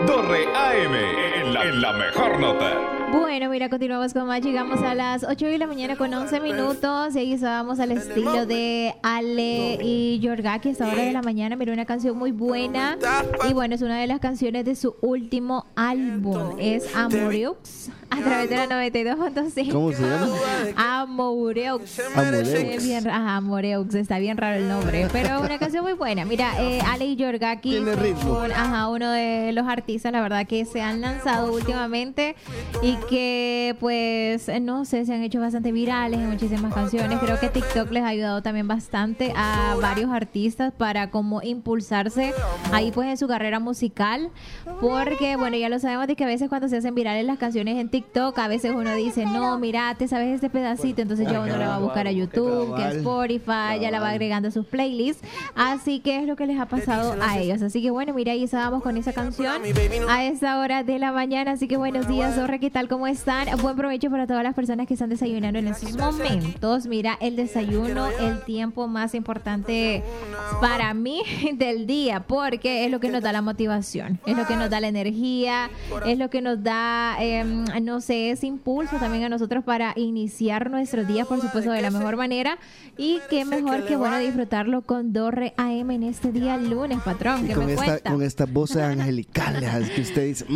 Torre AM en la mejor nota. Bueno, mira, continuamos con más. Llegamos a las 8 de la mañana con 11 minutos y ahí estábamos al estilo de Ale y Yorgaki a esta hora de la mañana. Mira, una canción muy buena y bueno, es una de las canciones de su último álbum. Es Amoreux a través de la 92.5. ¿Cómo se llama? Amoreux. Amoreux. Amoreux. Está bien raro el nombre, pero una canción muy buena. Mira, Ale y Yorgaki Tiene ritmo. uno de los artistas, la verdad, que se han lanzado últimamente y que pues no sé, se han hecho bastante virales en muchísimas canciones. Creo que TikTok les ha ayudado también bastante a varios artistas para como impulsarse ahí pues en su carrera musical, porque bueno, ya lo sabemos de que a veces cuando se hacen virales las canciones en TikTok, a veces uno dice, no, mira, te sabes este pedacito, entonces ya uno la va a buscar a YouTube, que a Spotify, ya la va agregando a sus playlists, así que es lo que les ha pasado a ellos. Así que bueno, mira, ahí estábamos con esa canción a esa hora de la mañana, así que buenos días, Zorra, ¿qué tal? ¿Cómo están? Buen provecho para todas las personas que están desayunando en estos momentos. Mira, el desayuno, el tiempo más importante para mí del día, porque es lo que nos da la motivación, es lo que nos da la energía, es lo que nos da, no sé, ese impulso también a nosotros para iniciar nuestros días, por supuesto, de la mejor manera. Y qué mejor que, bueno, disfrutarlo con Torre AM en este día lunes, patrón. ¿Qué me cuenta? Con estas voces angelicales que usted dice,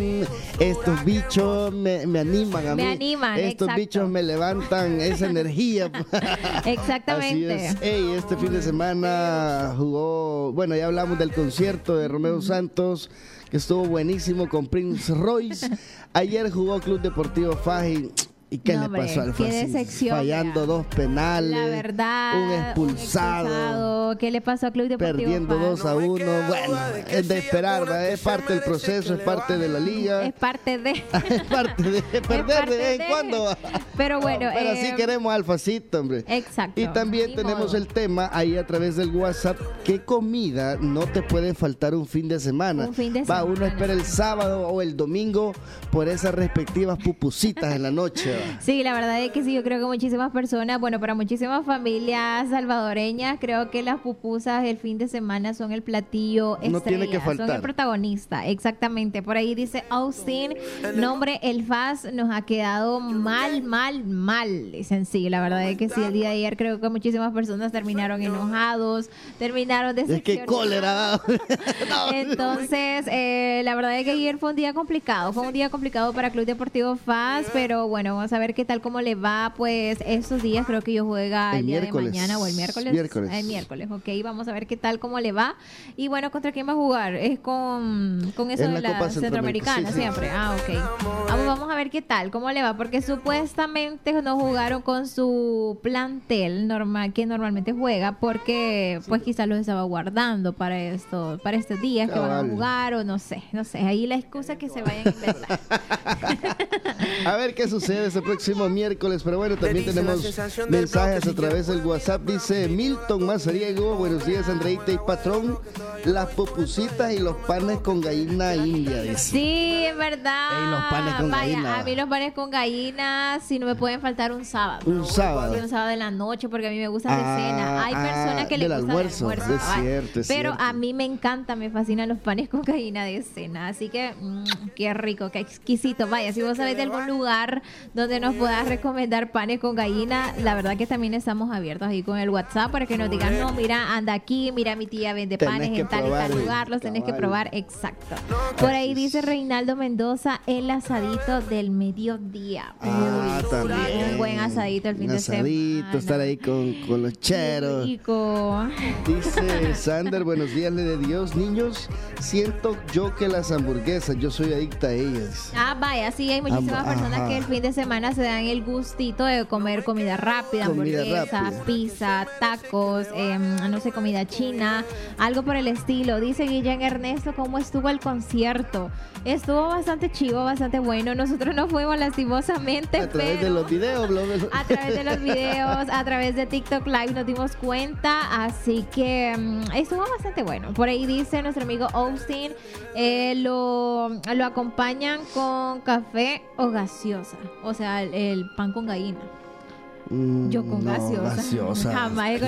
estos bichos me animan a mí. Me animan, estos exacto. bichos me levantan esa energía. Exactamente. Así es. Hey, este fin de semana jugó, bueno, ya hablamos del concierto de Romeo Santos, que estuvo buenísimo con Prince Royce. Ayer jugó Club Deportivo Faji. ¿Y qué le pasó al qué Faji? decepción, Fallando 2 penales, la verdad, un expulsado. ¿Qué le pasó a Club Deportivo Perdiendo Faji? 2-1. Bueno, es de esperar, ¿verdad? Es parte del proceso, es parte de la liga. Es parte de... Es parte de perder de vez en cuando. Pero bueno, pero así queremos al Facito, hombre. Exacto. Y también Ni tenemos modo. el tema ahí a través del WhatsApp. ¿Qué comida no te puede faltar un fin de semana? Un fin de Va, uno semana. espera el sábado o el domingo por esas respectivas pupusitas en la noche. ¿Va? Sí, la verdad es que sí, yo creo que muchísimas personas, bueno, para muchísimas familias salvadoreñas, creo que las pupusas el fin de semana son el platillo estrella, No tiene que faltar. son el protagonista, exactamente. Por ahí dice Austin, nombre, el FAS nos ha quedado mal. Dicen, sí, la verdad es que sí, el día de ayer creo que muchísimas personas terminaron enojados, terminaron Es que decepcionados. cólera. No. Entonces, la verdad es que ayer fue un día complicado para Club Deportivo FAS, pero bueno, vamos a ver qué tal, cómo le va, pues estos días. Creo que ellos juega el día miércoles. de mañana o el miércoles. El miércoles, ok, vamos a ver qué tal, cómo le va. Y bueno, ¿contra quién va a jugar? Es con eso En de la la Copa Centroamericana, sí, sí. siempre. Ah, ok. Vamos a ver qué tal, cómo le va, porque supuestamente no jugaron con su plantel normal, que normalmente juega, porque pues quizás los estaba guardando para estos días que van a Cabal. jugar, o no sé, ahí la excusa que se vayan a inventar. A ver qué sucede este próximo miércoles. Pero bueno, también tenemos mensajes a través del WhatsApp. Dice Milton Mazariego: buenos días, Andreita y patrón. Las pupusitas y los panes con gallina india, dice. Sí, es verdad. Ey, los panes con Vaya, gallina. a mí los panes con gallina, si no me pueden faltar un sábado. Un sábado. Sí, un sábado de la noche, porque a mí me gusta de cena. Hay personas que les del gusta almuerzo. de almuerzo. Es cabal. cierto, es Pero cierto. a mí me encanta, me fascinan los panes con gallina de cena. Así que, qué rico, qué exquisito. Vaya, si vos sabés de algún lugar donde nos puedas recomendar panes con gallina, la verdad que también estamos abiertos ahí con el WhatsApp para que nos digan, no, mira, anda aquí, mira, mi tía vende Tenés panes que en tal y probar, tal lugar, los tenés que cabal. probar, exacto. Por ahí dice Reinaldo Mendoza, el asadito del mediodía. Uy, También. un buen asadito el fin Un de semana. asadito, estar ahí con los cheros. Rico. Dice Sander: buenos días, le de Dios, niños. Siento yo que las hamburguesas, yo soy adicta a ellas. Vaya, sí, hay muchísimas personas Ajá. que el fin de semana se dan el gustito de comer comida rápida, Comida hamburguesa, rápida. pizza, tacos, no sé, comida china, algo por el estilo. Dice Guillén Ernesto, ¿cómo estuvo el concierto? Estuvo bastante chivo, bastante bueno. Nosotros no fuimos lastimosamente, A través pero de los videos, a través de los videos, a través de TikTok Live nos dimos cuenta, así que estuvo bastante bueno. Por ahí dice nuestro amigo Austin, lo acompañan con café o gaseosa, o sea, el pan con gallina. Yo con no, gaseosa. gaseosa. Jamás he